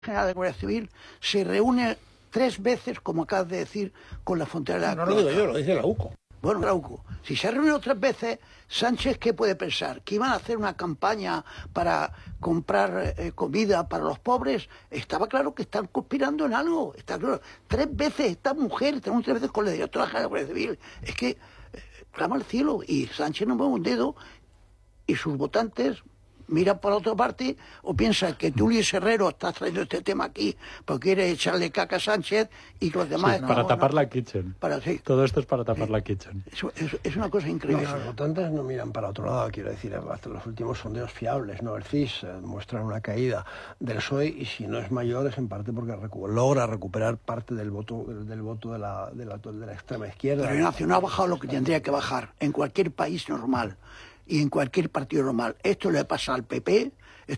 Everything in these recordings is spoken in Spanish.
General de Guardia Civil se reúne 3 veces, como acabas de decir, con la frontera de la No lo digo yo, lo dice la UCO. Bueno, la UCO. Si se ha reunido 3 veces, Sánchez, ¿qué puede pensar? ¿Que iban a hacer una campaña para comprar comida para los pobres? Estaba claro que están conspirando en algo. Está claro. 3 veces esta mujer, tenemos 3 veces con la directora general de la Guardia Civil. Es que clama al cielo y Sánchez no mueve un dedo y sus votantes miran por otra parte o piensan que Tulio Herrero está trayendo este tema aquí porque quiere echarle caca a Sánchez y que los demás... Sí, para tapar la kitchen. Sí. Todo esto es para tapar la kitchen. Es una cosa increíble. No, los votantes no miran para otro lado, quiero decir, hasta los últimos sondeos fiables, ¿no? El CIS muestran una caída del PSOE y si no es mayor es en parte porque logra recuperar parte del voto de la extrema izquierda. Pero Ignacio, no ha bajado lo que tendría que bajar en cualquier país normal y en cualquier partido normal. Esto le pasa al PP,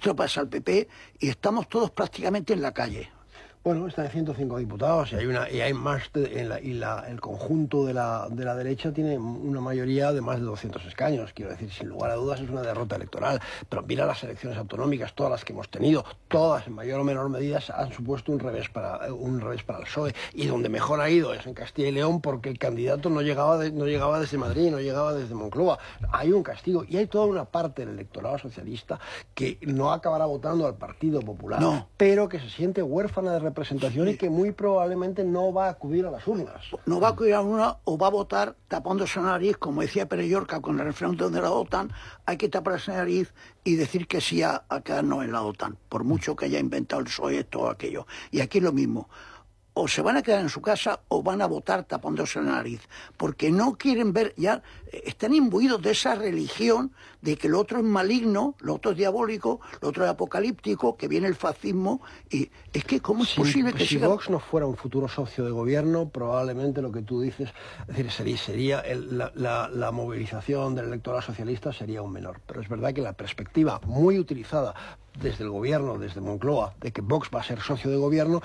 y estamos todos prácticamente en la calle. Bueno, están 105 diputados y hay más el conjunto de la derecha tiene una mayoría de más de 200 escaños. Quiero decir, sin lugar a dudas es una derrota electoral. Pero mira las elecciones autonómicas, todas las que hemos tenido, todas en mayor o menor medida han supuesto un revés para el PSOE. Y donde mejor ha ido es en Castilla y León porque el candidato no llegaba desde Madrid, no llegaba desde Moncloa. Hay un castigo y hay toda una parte del electorado socialista que no acabará votando al Partido Popular, pero que se siente huérfana de representación y que muy probablemente no va a acudir a las urnas. No va a acudir a una o va a votar tapándose la nariz, como decía Pere Llorca con el referéndum de la OTAN, hay que taparse la nariz y decir que sí a quedarnos en la OTAN, por mucho que haya inventado el PSOE esto o aquello. Y aquí es lo mismo. O se van a quedar en su casa o van a votar tapándose la nariz, porque no quieren ver, ya están imbuidos de esa religión de que lo otro es maligno, lo otro es diabólico, lo otro es apocalíptico, que viene el fascismo, y es que ¿cómo es posible que si Vox no fuera un futuro socio de gobierno, probablemente lo que tú dices, es decir, sería la movilización del electorado socialista sería aún menor, pero es verdad que la perspectiva muy utilizada desde el gobierno, desde Moncloa, de que Vox va a ser socio de gobierno,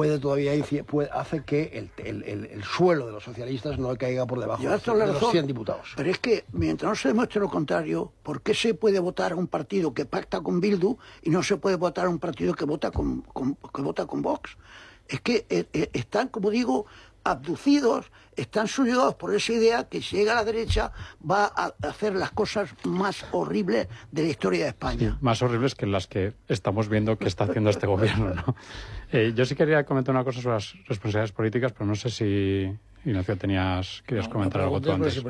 hace que el suelo de los socialistas no caiga por debajo de los 100 diputados. Pero es que, mientras no se demuestre lo contrario, ¿por qué se puede votar a un partido que pacta con Bildu y no se puede votar a un partido que vota con Vox? Es que están, como digo, abducidos, están subyugados por esa idea que si llega a la derecha va a hacer las cosas más horribles de la historia de España. Sí, más horribles que las que estamos viendo que está haciendo este gobierno, ¿no? Yo sí quería comentar una cosa sobre las responsabilidades políticas, pero no sé si... Ignacio, querías comentar algo tú antes.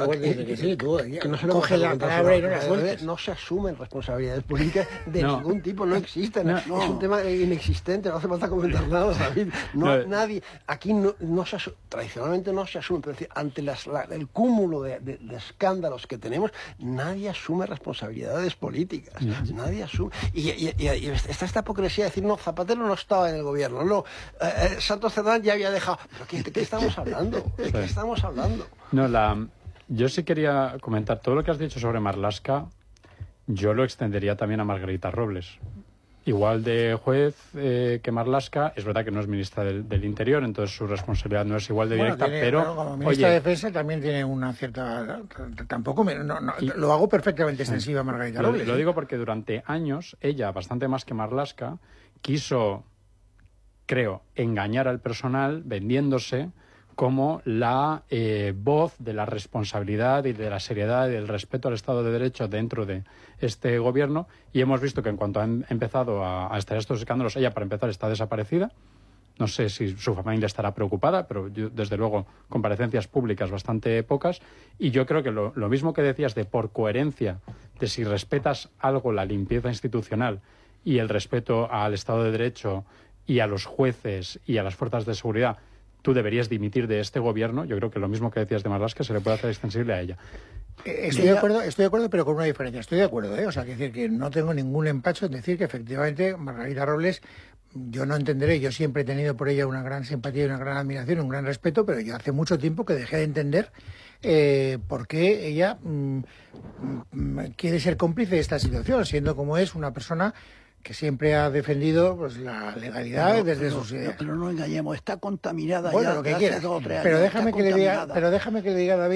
Coge la palabra y no la sueltes. No se asumen responsabilidades políticas de ningún tipo, no existen. Es un tema inexistente, no hace falta comentar nada, David. Nadie, aquí tradicionalmente no se asume, pero ante el cúmulo de escándalos que tenemos, nadie asume responsabilidades políticas. Nadie asume. Y está esta hipocresía de decir, no, Zapatero no estaba en el gobierno, Santos Cerdán ya había dejado. ¿Pero qué estamos hablando? ¿De qué estamos hablando? Yo sí quería comentar todo lo que has dicho sobre Marlaska. Yo lo extendería también a Margarita Robles. Igual de juez que Marlaska, es verdad que no es ministra del Interior, entonces su responsabilidad no es igual de directa, pero como ministra de Defensa también tiene una cierta... Tampoco lo hago perfectamente extensiva a Margarita Robles. Lo digo porque durante años ella, bastante más que Marlaska, quiso, creo, engañar al personal vendiéndose como la voz de la responsabilidad y de la seriedad y del respeto al Estado de Derecho dentro de este gobierno, y hemos visto que en cuanto han empezado a estallar estos escándalos, ella, para empezar, está desaparecida. No sé si su familia estará preocupada, pero yo, desde luego, comparecencias públicas bastante pocas, y yo creo que lo mismo que decías de por coherencia, de si respetas algo la limpieza institucional y el respeto al Estado de Derecho y a los jueces y a las fuerzas de seguridad, tú deberías dimitir de este gobierno. Yo creo que lo mismo que decías de Marlaska se le puede hacer extensible a ella. Estoy de acuerdo, pero con una diferencia. Estoy de acuerdo, O sea, decir que no tengo ningún empacho en decir que efectivamente Margarita Robles, yo no entenderé, yo siempre he tenido por ella una gran simpatía, una gran admiración, un gran respeto, pero yo hace mucho tiempo que dejé de entender por qué ella quiere ser cómplice de esta situación, siendo como es una persona que siempre ha defendido pues la legalidad desde sus ideas. Pero no engañemos, está contaminada bueno, ya lo que hace quieras. 2 o 3 años. Pero déjame que le diga, David,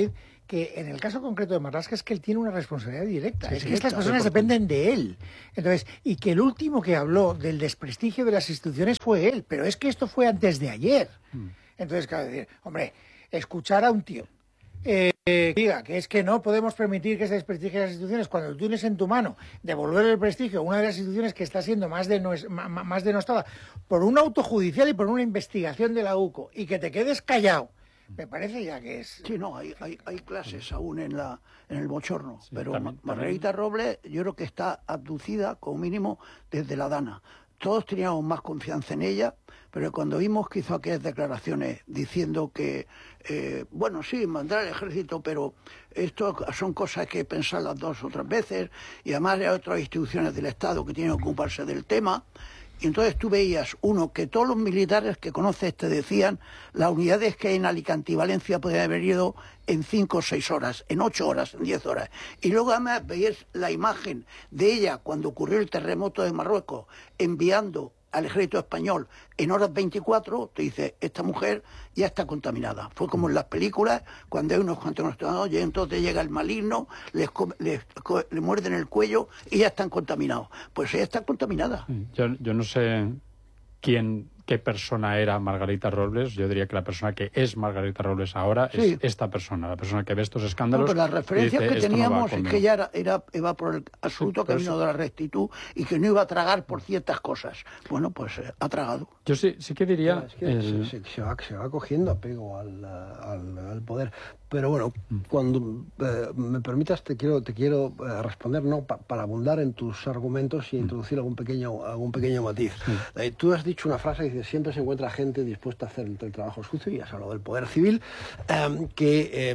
que en el caso concreto de Marlaska es que él tiene una responsabilidad directa, es sí, que estas claro, personas dependen de él. Entonces, y que el último que habló del desprestigio de las instituciones fue él, pero es que esto fue antes de ayer. Entonces, claro, decir, hombre, escuchar a un tío diga que es que no podemos permitir que se desprestigien las instituciones cuando tú tienes en tu mano devolver el prestigio a una de las instituciones que está siendo más denostada por un auto judicial y por una investigación de la UCO, y que te quedes callado, me parece ya que es... Sí, no, hay clases aún en el bochorno, sí, pero también. Margarita Robles yo creo que está abducida como mínimo desde la Dana. Todos teníamos más confianza en ella, pero cuando vimos que hizo aquellas declaraciones diciendo que, bueno, sí, mandar al ejército, pero esto son cosas que pensarlas 2 o 3 veces, y además hay otras instituciones del Estado que tienen que ocuparse del tema. Y entonces tú veías, uno, que todos los militares que conoces te decían las unidades que hay en Alicante y Valencia podían haber ido en 5 o 6 horas, en 8 horas, en 10 horas. Y luego además veías la imagen de ella cuando ocurrió el terremoto de Marruecos, enviando al ejército español en horas 24, te dice, esta mujer ya está contaminada. Fue como en las películas, cuando hay unos contaminados, y entonces llega el maligno, le muerden el cuello y ya están contaminados. Pues ella está contaminada. Yo no sé qué persona era Margarita Robles. Yo diría que la persona que es Margarita Robles ahora Sí. es esta persona, la persona que ve estos escándalos. No, pero las referencias y dice, que "Esto no va teníamos es conmigo". que ella iba por el absoluto pero camino de la rectitud y que no iba a tragar por ciertas cosas. Bueno, pues ha tragado. Yo sí que diría... Es que se va cogiendo apego al poder. Pero bueno, cuando me permitas, te quiero responder, no para abundar en tus argumentos y introducir algún pequeño matiz. Tú has dicho una frase que dice, siempre se encuentra gente dispuesta a hacer el trabajo sucio, y has hablado del poder civil, que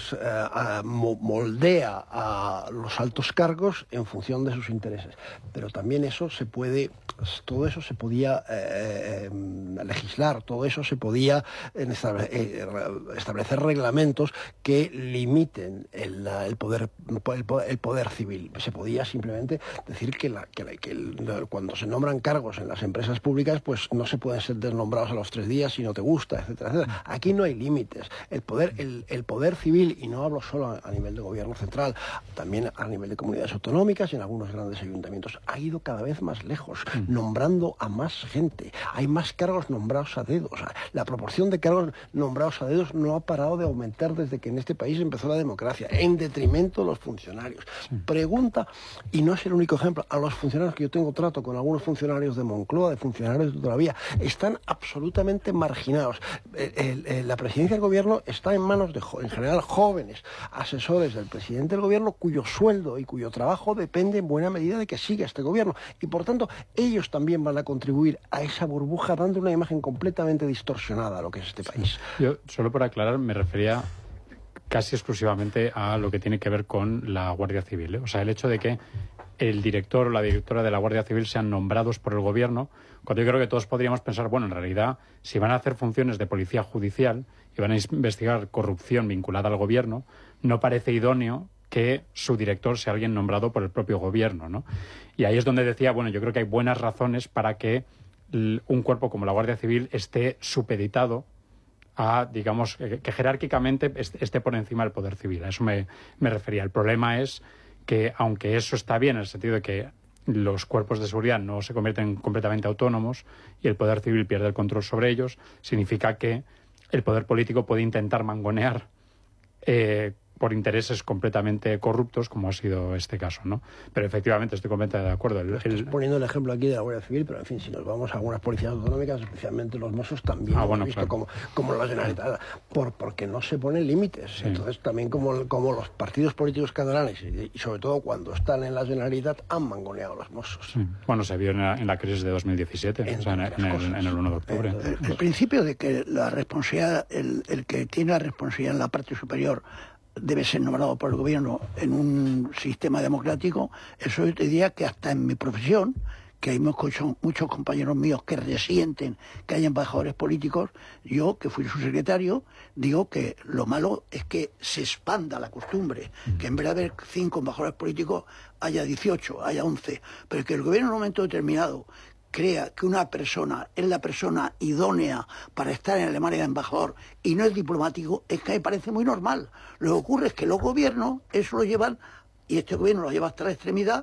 moldea a los altos cargos en función de sus intereses. Pero también todo eso se podía legislar, todo eso se podía establecer reglamentos que limiten el poder civil. Se podía simplemente decir que cuando se nombran cargos en las empresas públicas, pues no se pueden ser desnombrados a los 3 días si no te gusta, etcétera, etcétera. Aquí no hay límites. El poder civil, y no hablo solo a nivel de gobierno central, también a nivel de comunidades autonómicas y en algunos grandes ayuntamientos, ha ido cada vez más lejos, nombrando a más gente. Hay más cargos nombrados a dedo. O sea, la proporción de cargos nombrados a dedos no ha parado de aumentar desde que en este país empezó la democracia, en detrimento de los funcionarios. Pregunta, y no es el único ejemplo, a los funcionarios que yo tengo trato con algunos funcionarios de Moncloa, de funcionarios de Todavía, están absolutamente marginados. La presidencia del gobierno está en manos de, en general, jóvenes asesores del presidente del gobierno, cuyo sueldo y cuyo trabajo depende en buena medida de que siga este gobierno. Y por tanto, ellos también van a contribuir a esa burbuja, dando una imagen completamente distorsionada a lo que es este país. Yo, solo por aclarar, me refería casi exclusivamente a lo que tiene que ver con la Guardia Civil, ¿eh? O sea, el hecho de que el director o la directora de la Guardia Civil sean nombrados por el gobierno, cuando yo creo que todos podríamos pensar, bueno, en realidad, si van a hacer funciones de policía judicial y van a investigar corrupción vinculada al gobierno, no parece idóneo que su director sea alguien nombrado por el propio gobierno, ¿no? Y ahí es donde decía, bueno, yo creo que hay buenas razones para que un cuerpo como la Guardia Civil esté supeditado a, digamos, que jerárquicamente esté por encima del poder civil. A eso me refería. El problema es que, aunque eso está bien en el sentido de que los cuerpos de seguridad no se convierten completamente autónomos y el poder civil pierde el control sobre ellos, significa que el poder político puede intentar mangonear por intereses completamente corruptos, como ha sido este caso, ¿no? Pero efectivamente estoy completamente de acuerdo. Estás poniendo el ejemplo aquí de la Guardia Civil, pero en fin, si nos vamos a algunas policías autonómicas, especialmente los Mossos, también lo hemos visto, claro, como la Generalitat, porque no se ponen límites. Sí. Entonces también como los partidos políticos catalanes, y sobre todo cuando están en la Generalitat, han mangoneado a los Mossos. Sí. Bueno, se vio en la crisis de 2017, o sea, en el 1 de octubre. El principio de que la responsabilidad, el que tiene la responsabilidad en la parte superior debe ser nombrado por el gobierno en un sistema democrático, eso yo te diría que hasta en mi profesión, que hay muchos compañeros míos que resienten que haya embajadores políticos, yo, que fui su secretario, digo que lo malo es que se expanda la costumbre, que en vez de haber 5 embajadores políticos haya 18, haya 11, pero que el gobierno en un momento determinado crea que una persona es la persona idónea para estar en Alemania de embajador y no es diplomático, es que me parece muy normal. Lo que ocurre es que los gobiernos eso lo llevan, y este gobierno lo lleva hasta la extremidad,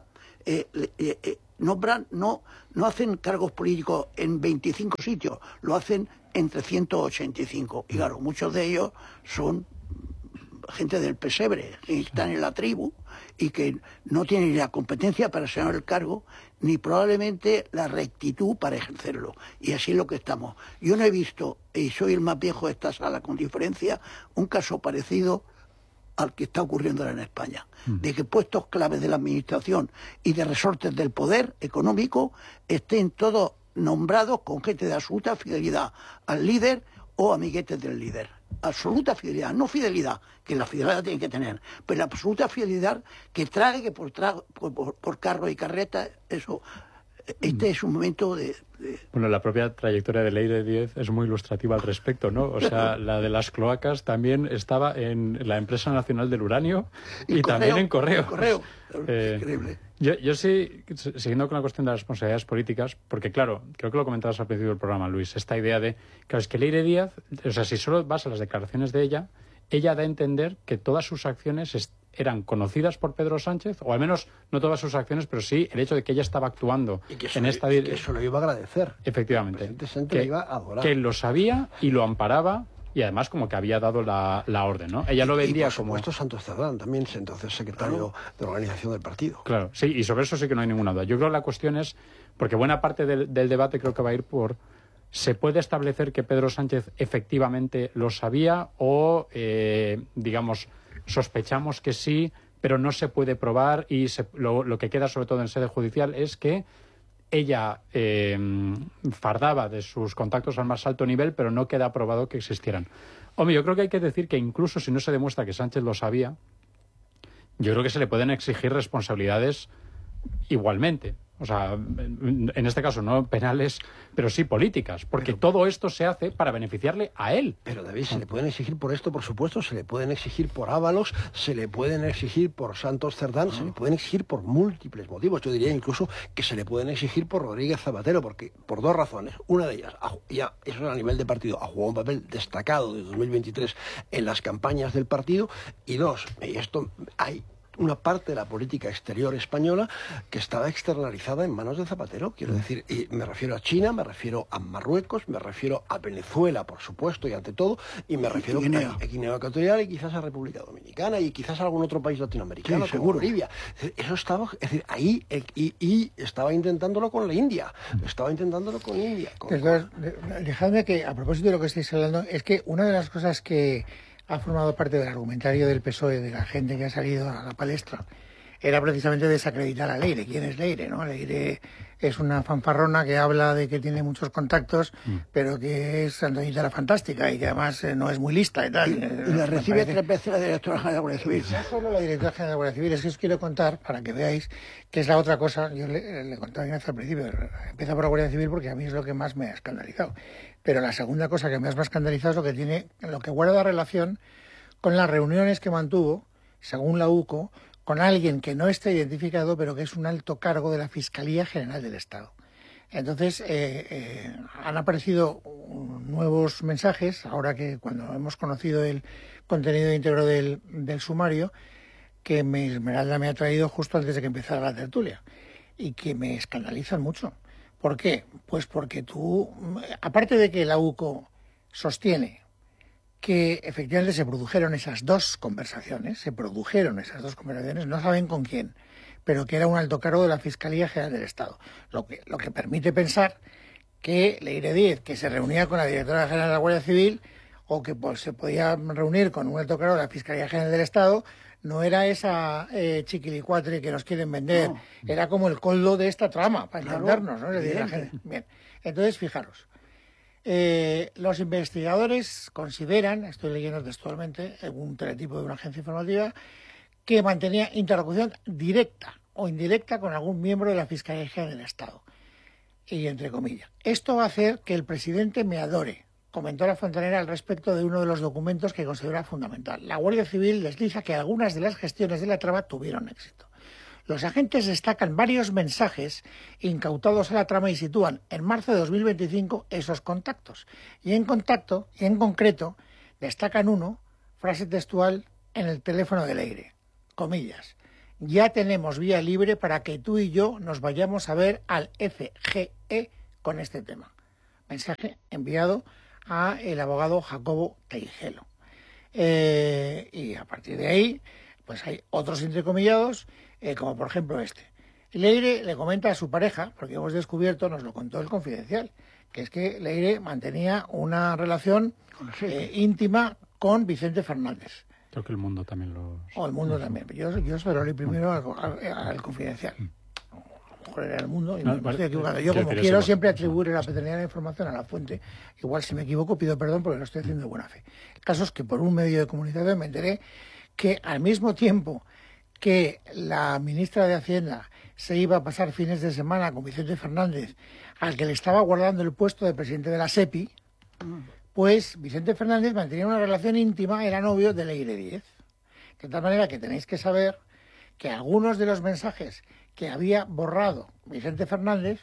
nombran, no hacen cargos políticos en 25 sitios, lo hacen en 385. Y claro, muchos de ellos son gente del pesebre, que están en la tribu y que no tienen ni la competencia para asignar el cargo, ni probablemente la rectitud para ejercerlo. Y así es lo que estamos. Yo no he visto, y soy el más viejo de esta sala con diferencia, un caso parecido al que está ocurriendo ahora en España, de que puestos claves de la administración y de resortes del poder económico estén todos nombrados con gente de absoluta fidelidad al líder o amiguetes del líder. Absoluta fidelidad, no fidelidad, que la fidelidad tiene que tener, pero la absoluta fidelidad que trague por carro y carreta, eso. Este es un momento de... Bueno, la propia trayectoria de Leire Díez es muy ilustrativa al respecto, ¿no? O sea, la de las cloacas también estaba en la Empresa Nacional del Uranio y también en Correo. Increíble. Yo sí, siguiendo con la cuestión de las responsabilidades políticas, porque claro, creo que lo comentabas al principio del programa, Luis, esta idea de, claro, es que Leire Díez, o sea, si solo vas a las declaraciones de ella da a entender que todas sus acciones eran conocidas por Pedro Sánchez, o al menos no todas sus acciones, pero sí el hecho de que ella estaba actuando en esta dirección. Que eso lo iba a agradecer. Efectivamente. El presidente Sánchez lo iba a adorar. Que lo sabía y lo amparaba, y además como que había dado la orden, ¿no? Ella lo vendía como... Y por supuesto Santos Cerdán, también entonces secretario de organización del partido. Claro, sí, y sobre eso sí que no hay ninguna duda. Yo creo que la cuestión es, porque buena parte del debate creo que va a ir por... ¿Se puede establecer que Pedro Sánchez efectivamente lo sabía o, digamos, sospechamos que sí, pero no se puede probar y lo que queda sobre todo en sede judicial es que ella fardaba de sus contactos al más alto nivel, pero no queda probado que existieran? Hombre, yo creo que hay que decir que incluso si no se demuestra que Sánchez lo sabía, yo creo que se le pueden exigir responsabilidades igualmente. O sea, en este caso no penales, pero sí políticas, porque todo esto se hace para beneficiarle a él. Pero David, se le pueden exigir por esto, por supuesto, se le pueden exigir por Ábalos, se le pueden exigir por Santos Cerdán, se le pueden exigir por múltiples motivos. Yo diría incluso que se le pueden exigir por Rodríguez Zapatero, porque por dos razones. Una de ellas, ya eso es a nivel de partido, ha jugado un papel destacado de 2023 en las campañas del partido, y dos, y esto hay una parte de la política exterior española que estaba externalizada en manos de Zapatero, quiero decir, y me refiero a China, me refiero a Marruecos, me refiero a Venezuela, por supuesto, y ante todo, y me refiero a Guinea Ecuatorial y quizás a República Dominicana y quizás a algún otro país latinoamericano, como Bolivia. Eso estaba, es decir, ahí, y estaba intentándolo con la India, estaba intentándolo con India. Dejadme que, a propósito de lo que estáis hablando, es que una de las cosas que ha formado parte del argumentario del PSOE, de la gente que ha salido a la palestra, era precisamente desacreditar a Leire. ¿Quién es Leire, no? Leire es una fanfarrona que habla de que tiene muchos contactos, pero que es Antoñita la Fantástica y que además no es muy lista y tal. Y la recibe 3 veces la directora general de la Guardia Civil. No solo la directora general de la Guardia Civil, es que os quiero contar, para que veáis, que es la otra cosa. Yo le contaba a Ignacio al principio, empieza por la Guardia Civil porque a mí es lo que más me ha escandalizado. Pero la segunda cosa que más me ha escandalizado es lo que guarda relación con las reuniones que mantuvo, según la UCO, con alguien que no está identificado, pero que es un alto cargo de la Fiscalía General del Estado. Entonces, han aparecido nuevos mensajes, ahora que cuando hemos conocido el contenido íntegro del sumario, que Esmeralda me ha traído justo antes de que empezara la tertulia, y que me escandalizan mucho. ¿Por qué? Pues porque tú, aparte de que la UCO sostiene que efectivamente se produjeron esas dos conversaciones, no saben con quién, pero que era un alto cargo de la Fiscalía General del Estado, lo que permite pensar que Leire Díez, que se reunía con la directora general de la Guardia Civil, o que se podía reunir con un alto cargo de la Fiscalía General del Estado, no era esa chiquilicuatre que nos quieren vender, era como el coldo de esta trama, para entendernos, ¿no? Es decir, la gente... Bien, entonces fijaros. Los investigadores consideran, estoy leyendo textualmente, un teletipo de una agencia informativa, que mantenía interlocución directa o indirecta con algún miembro de la Fiscalía General del Estado. Y entre comillas. Esto va a hacer que el presidente me adore, comentó la Fontanera al respecto de uno de los documentos que considera fundamental. La Guardia Civil desliza que algunas de las gestiones de la trama tuvieron éxito. Los agentes destacan varios mensajes incautados a la trama y sitúan en marzo de 2025 esos contactos. Y en concreto, destacan uno, frase textual, en el teléfono de Leire, comillas: ya tenemos vía libre para que tú y yo nos vayamos a ver al FGE con este tema. Mensaje enviado a el abogado Jacobo Teijelo. Y a partir de ahí, pues hay otros entrecomillados, como por ejemplo este. Leire le comenta a su pareja, porque hemos descubierto, nos lo contó el Confidencial, que es que Leire mantenía una relación íntima con Vicente Fernández. Creo que El Mundo también lo... O El Mundo también. Yo se lo leí primero al Confidencial. A lo mejor era El Mundo y me estoy equivocando. Yo, como quiero siempre atribuir la paternidad de la información a la fuente, igual si me equivoco pido perdón porque lo estoy haciendo de buena fe. El caso es que por un medio de comunicación me enteré que al mismo tiempo que la ministra de Hacienda se iba a pasar fines de semana con Vicente Fernández, al que le estaba guardando el puesto de presidente de la SEPI, pues Vicente Fernández mantenía una relación íntima, era novio de Leire Díez. De tal manera que tenéis que saber que algunos de los mensajes que había borrado Vicente Fernández,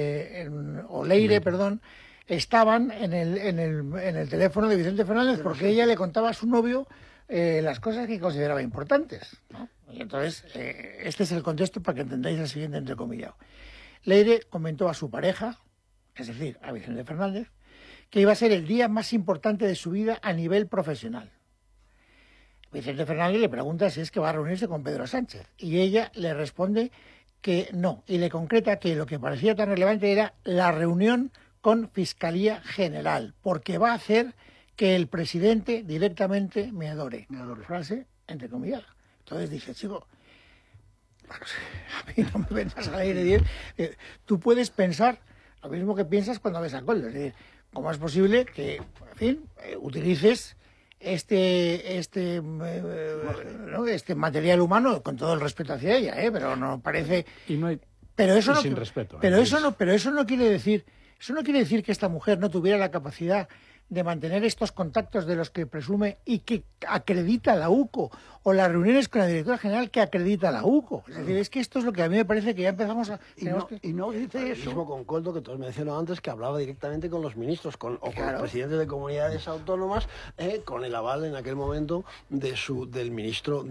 o Leire, perdón, estaban en el teléfono de Vicente Fernández, porque ella le contaba a su novio las cosas que consideraba importantes, ¿no? Y entonces, este es el contexto para que entendáis el siguiente entrecomillado. Leire comentó a su pareja, es decir, a Vicente Fernández, que iba a ser el día más importante de su vida a nivel profesional. Vicente Fernández le pregunta si es que va a reunirse con Pedro Sánchez, y ella le responde que no, y le concreta que lo que parecía tan relevante era la reunión con Fiscalía General, porque va a hacer que el presidente directamente me adore. Frase entrecomillada. Entonces dije, chico, a mí no me vendas a Leire Díez. Tú puedes pensar lo mismo que piensas cuando ves a Coldo. Es decir, ¿cómo es posible que, en fin, utilices este material humano, con todo el respeto hacia ella, pero no parece... Y no hay... Pero eso no, sin respeto. Pero eso no quiere decir que esta mujer no tuviera la capacidad de mantener estos contactos de los que presume y que acredita la UCO, o las reuniones con la directora general que acredita la UCO. Es decir, es que esto es lo que a mí me parece que ya empezamos a... Y no dice eso. Mismo con Coldo, que tú has mencionado antes, que hablaba directamente con los ministros, con los presidentes de comunidades autónomas, con el aval en aquel momento del ministro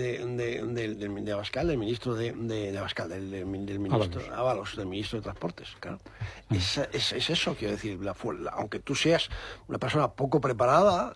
de Abascal, del ministro de Abascal, del ministro Ábalos, del ministro de Transportes. Claro. Es eso, quiero decir, aunque tú seas una persona poco preparada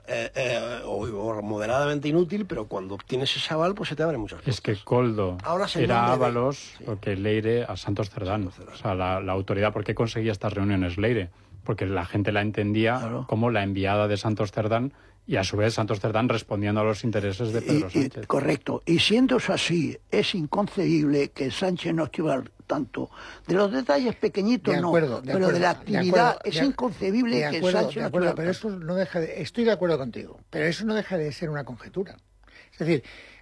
o moderadamente inútil, pero cuando tienes ese aval, pues se te abren muchas cosas. Es que Coldo era Ábalos, porque Leire a Santos Cerdán. O sea, la autoridad, ¿por qué conseguía estas reuniones Leire? Porque la gente la entendía como la enviada de Santos Cerdán, y a su vez Santos Cerdán respondiendo a los intereses de Pedro Sánchez. Correcto. Y siendo eso así, es inconcebible que Sánchez no esté al tanto de los detalles pequeños, pero de la actividad es inconcebible que Sánchez no esté. Pero eso no deja de... Estoy de acuerdo contigo, pero eso no deja de ser una conjetura. Es decir,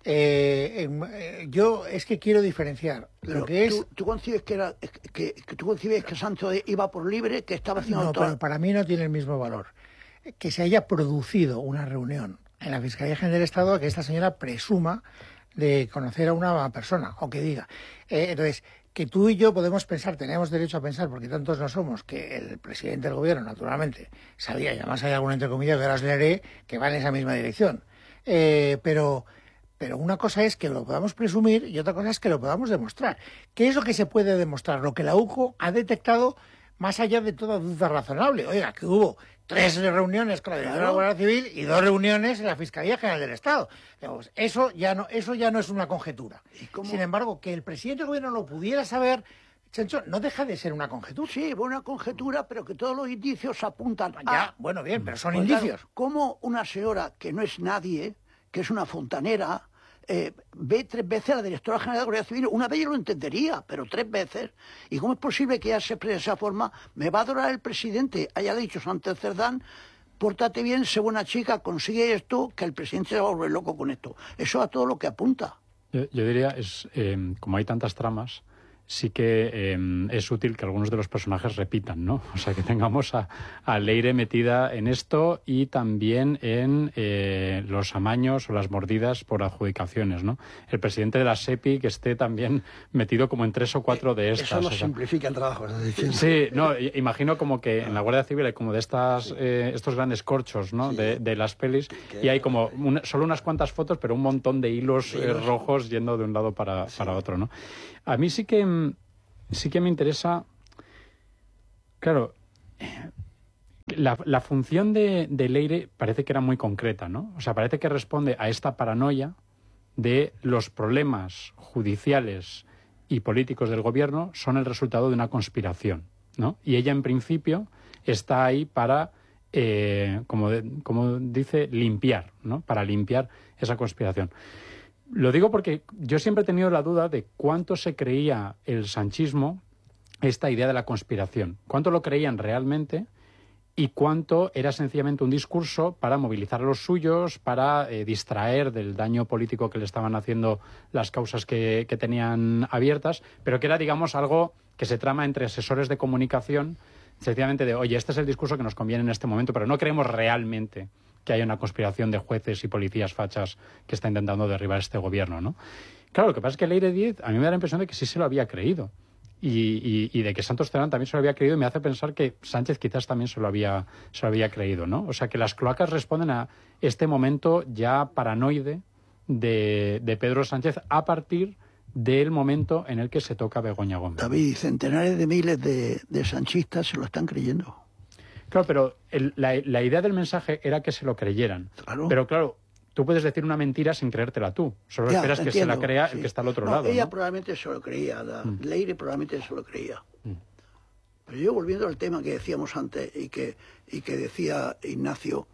yo es que quiero diferenciar lo que es... ¿Tú concibes tú concibes que Sánchez iba por libre, que estaba haciendo todo? Pero para mí no tiene el mismo valor que se haya producido una reunión en la Fiscalía General del Estado, que esta señora presuma de conocer a una persona, o que diga. Entonces, que tú y yo podemos pensar, tenemos derecho a pensar, porque tantos no somos, que el presidente del gobierno, naturalmente, sabía, y además hay alguna entre comillas que ahora os leeré, que va en esa misma dirección. Pero una cosa es que lo podamos presumir y otra cosa es que lo podamos demostrar. ¿Qué es lo que se puede demostrar? Lo que la UCO ha detectado más allá de toda duda razonable. Oiga, que hubo 3 reuniones con la Dirección de la Guardia Civil y 2 reuniones en la Fiscalía General del Estado. Digamos, eso ya no es una conjetura. Sin embargo, que el presidente del gobierno lo pudiera saber, Chencho, no deja de ser una conjetura. Sí, una conjetura, pero que todos los indicios apuntan a... Bueno, bien, pero son indicios. Claro, como una señora que no es nadie, que es una fontanera, ve 3 veces a la directora general de la Guardia Civil. Una vez yo lo entendería, pero 3 veces. ¿Y cómo es posible que ella se exprese de esa forma? Me va a adorar el presidente. Haya dicho Sánchez Cerdán, pórtate bien, sé buena chica, consigue esto, que el presidente se va a volver loco con esto. Eso a todo lo que apunta. Yo diría, como hay tantas tramas, sí que es útil que algunos de los personajes repitan, ¿no? O sea, que tengamos a Leire metida en esto y también en los amaños o las mordidas por adjudicaciones, ¿no? El presidente de la SEPI que esté también metido como en 3 o 4 de estas. Eso nos simplifica el trabajo, ¿estás diciendo? Sí, no, imagino como que en la Guardia Civil hay como de estos grandes corchos, ¿no? Sí. De las pelis, y hay como solo unas cuantas fotos, pero un montón de hilos rojos yendo de un lado para otro, ¿no? A mí sí que me interesa, claro, la función de Leire parece que era muy concreta, ¿no? O sea, parece que responde a esta paranoia de los problemas judiciales y políticos del gobierno son el resultado de una conspiración, ¿no? Y ella, en principio, está ahí para, como dice, limpiar, ¿no? Para limpiar esa conspiración. Lo digo porque yo siempre he tenido la duda de cuánto se creía el sanchismo esta idea de la conspiración. Cuánto lo creían realmente y cuánto era sencillamente un discurso para movilizar a los suyos, para distraer del daño político que le estaban haciendo las causas que tenían abiertas, pero que era, digamos, algo que se trama entre asesores de comunicación, sencillamente de, oye, este es el discurso que nos conviene en este momento, pero no creemos realmente que haya una conspiración de jueces y policías fachas que está intentando derribar este gobierno, ¿no? Claro, lo que pasa es que Leire Díez a mí me da la impresión de que sí se lo había creído. Y de que Santos Cerdán también se lo había creído, y me hace pensar que Sánchez quizás también se lo había creído, ¿no? O sea, que las cloacas responden a este momento ya paranoide de Pedro Sánchez a partir del momento en el que se toca Begoña Gómez. David, centenares de miles de sanchistas se lo están creyendo. Claro, pero la idea del mensaje era que se lo creyeran. Claro. Pero claro, tú puedes decir una mentira sin creértela tú. Solo esperas que se la crea el que está al otro lado. Ella ¿no? Probablemente se lo creía, Leire probablemente se lo creía. Pero yo, volviendo al tema que decíamos antes y que decía Ignacio,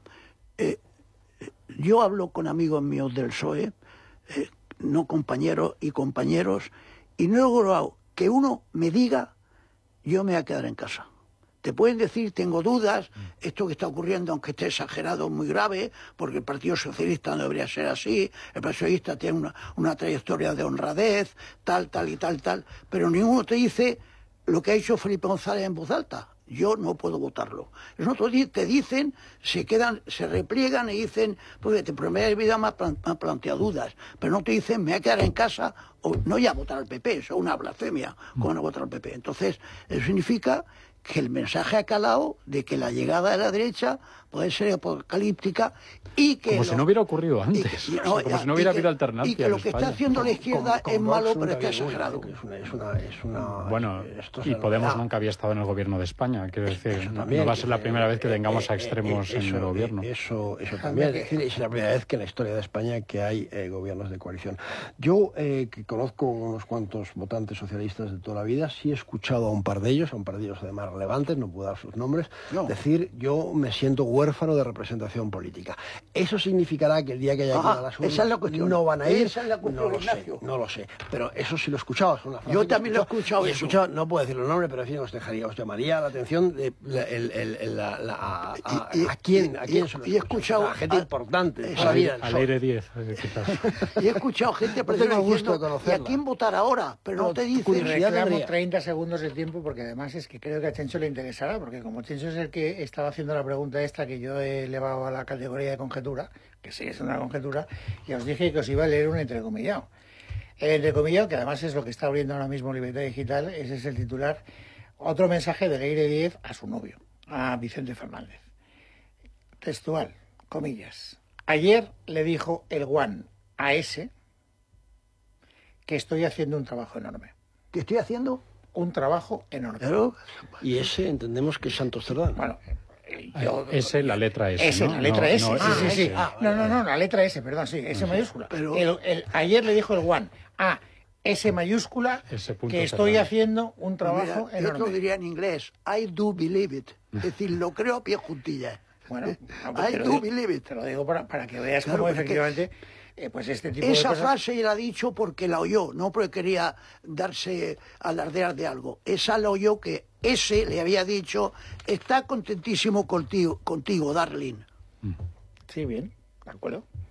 yo hablo con amigos míos del PSOE, no compañeros y compañeros, y no he logrado que uno me diga, yo me voy a quedar en casa. Te pueden decir, tengo dudas, esto que está ocurriendo, aunque esté exagerado, es muy grave, porque el Partido Socialista no debería ser así, el Partido Socialista tiene una trayectoria de honradez, tal, pero ninguno te dice lo que ha hecho Felipe González en voz alta. Yo no puedo votarlo. Nosotros te dicen, se repliegan y dicen, pues te prometo vida me ha planteado dudas, pero no te dicen, me voy a quedar en casa, o no voy a votar al PP, eso es una blasfemia, como no votar al PP. Entonces, eso significa que el mensaje ha calado de que la llegada de la derecha puede ser apocalíptica y que... Como si no hubiera ocurrido antes, como si no hubiera habido alternancia. Y que lo que está haciendo la izquierda es malo, pero está exagerado. Bueno, y Podemos nunca había estado en el gobierno de España, quiero decir, no va a ser la primera vez que tengamos a extremos en el gobierno. Eso también, es la primera vez que en la historia de España que hay gobiernos de coalición. Yo, que conozco unos cuantos votantes socialistas de toda la vida, sí he escuchado a un par de ellos además relevantes, no puedo dar sus nombres, decir, yo me siento huérfano de representación política. Eso significará que el día que haya que ir a las urnas no van a ir. Esa es la cuestión, Ignacio. No lo sé, pero eso sí lo he escuchado. Es una frase yo también lo he escuchado. He escuchado, no puedo decir el nombre, pero sí os llamaría la atención de a quién y he escuchado a gente importante. A Leire Díez. Y he escuchado gente diciendo, ¿y a quién votar ahora? Pero no te dicen. Reclamo 30 segundos de tiempo, porque además es que creo que a Chencho le interesará, porque como Chencho es el que estaba haciendo la pregunta esta que yo he elevado a la categoría de conjetura, que sí es una conjetura, y os dije que os iba a leer un entrecomillado. El entrecomillado, que además es lo que está abriendo ahora mismo Libertad Digital, ese es el titular. Otro mensaje de Leire Díez a su novio, a Vicente Fernández. Textual, comillas. Ayer le dijo el Juan a ese que estoy haciendo un trabajo enorme. ¿Qué estoy haciendo? Un trabajo enorme. Claro. Y ese entendemos que es Santos Cerdán. Bueno, ese, la letra S. Ese, ¿no? la letra S. Sí. No, la letra S, perdón, sí, S mayúscula. Pero ayer le dijo el Juan a S mayúscula que estoy haciendo un trabajo enorme. Yo lo diría en inglés, I do believe it. Es decir, lo creo a pie juntillas. Bueno, I do believe it. Te lo digo para que veas cómo efectivamente... pues este tipo esa de cosas... frase la ha dicho porque la oyó, no porque quería darse alardear de algo. Esa la oyó que ese le había dicho, está contentísimo contigo, darling. Sí, bien, de acuerdo.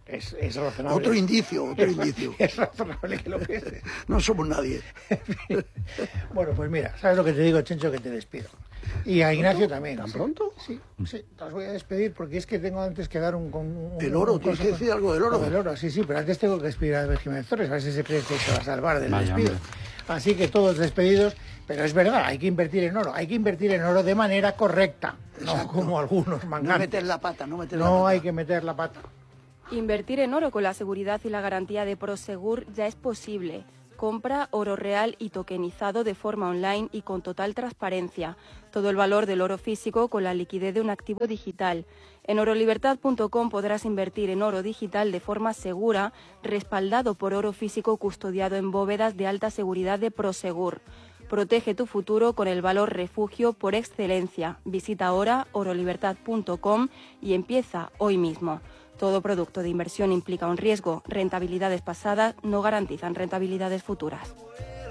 Es razonable. Otro indicio. Es razonable que lo pienses. No somos nadie. Bueno, pues mira, ¿sabes lo que te digo, Chencho? Que te despido. Y a Ignacio también. ¿Tan pronto? Sí, os voy a despedir porque es que tengo antes que dar El oro, tienes que decir algo del oro. Del oro, sí, pero antes tengo que despedir a Albert Jiménez Torres, a ver si se cree que se va a salvar del Vaya, despido. hombre. Así que todos despedidos, pero es verdad, hay que invertir en oro. Hay que invertir en oro de manera correcta, no como algunos mangantes. No meter la pata, No hay que meter la pata. Invertir en oro con la seguridad y la garantía de Prosegur ya es posible. Compra oro real y tokenizado de forma online y con total transparencia. Todo el valor del oro físico con la liquidez de un activo digital. En orolibertad.com podrás invertir en oro digital de forma segura, respaldado por oro físico custodiado en bóvedas de alta seguridad de Prosegur. Protege tu futuro con el valor refugio por excelencia. Visita ahora orolibertad.com y empieza hoy mismo. Todo producto de inversión implica un riesgo. Rentabilidades pasadas no garantizan rentabilidades futuras.